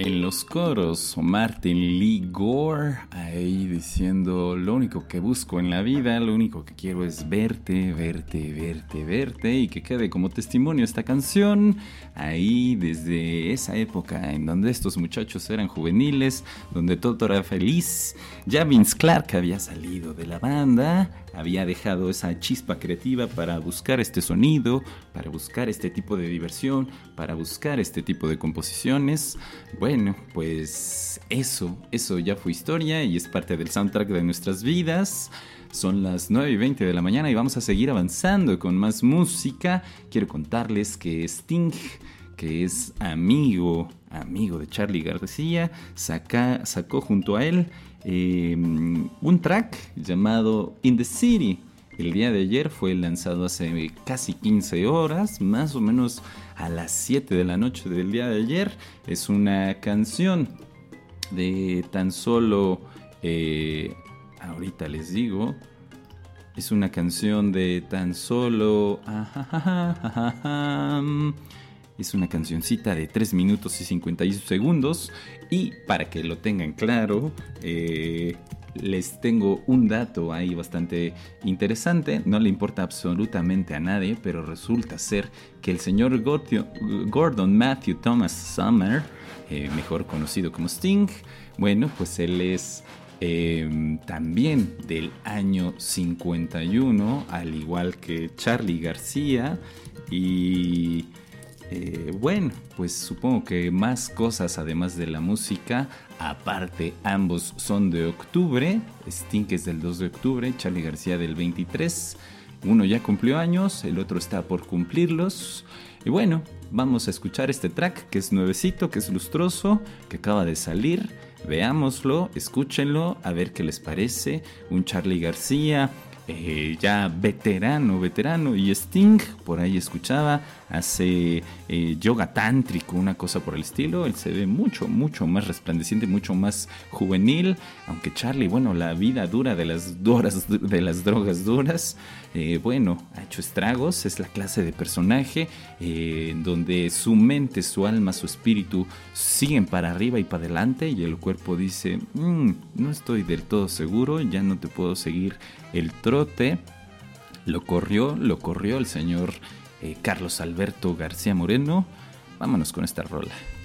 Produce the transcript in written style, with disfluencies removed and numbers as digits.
En los coros, Martin Lee Gore ahí diciendo: lo único que busco en la vida, lo único que quiero es verte, verte, verte, verte, y que quede como testimonio esta canción ahí desde esa época en donde estos muchachos eran juveniles, donde todo era feliz. Ya Vince Clarke había salido de la banda, había dejado esa chispa creativa para buscar este sonido, para buscar este tipo de diversión, para buscar este tipo de composiciones. Bueno, pues eso ya fue historia y es parte del soundtrack de nuestras vidas. Son las 9:20 de la mañana y vamos a seguir avanzando con más música. Quiero contarles que Sting, que es amigo de Charly García, sacó junto a él un track llamado In the City. El día de ayer fue lanzado hace casi 15 horas, más o menos a las 7 de la noche del día de ayer. Es una canción de tan solo, ahorita les digo, es una canción de tan solo, es una cancioncita de 3 minutos y 51 segundos. Y para que lo tengan claro, les tengo un dato ahí bastante interesante. No le importa absolutamente a nadie, pero resulta ser que el señor Gordon Matthew Thomas Summer, mejor conocido como Sting, bueno, pues él es también del año 51, al igual que Charly García. Y bueno, pues supongo que más cosas además de la música. Aparte, ambos son de octubre. Sting es del 2 de octubre, Charly García del 23. Uno ya cumplió años, el otro está por cumplirlos. Y bueno, vamos a escuchar este track que es nuevecito, que es lustroso, que acaba de salir. Veámoslo, escúchenlo, a ver qué les parece. Un Charly García ya veterano, y Sting, por ahí escuchaba, hace yoga tántrico, una cosa por el estilo. Él se ve mucho más resplandeciente, mucho más juvenil, aunque Charly, bueno, la vida dura de las drogas duras, bueno, ha hecho estragos. Es la clase de personaje donde su mente, su alma, su espíritu siguen para arriba y para adelante, y el cuerpo dice: no estoy del todo seguro, ya no te puedo seguir el trote. Lo corrió el señor Carlos Alberto García Moreno. Vámonos con esta rola.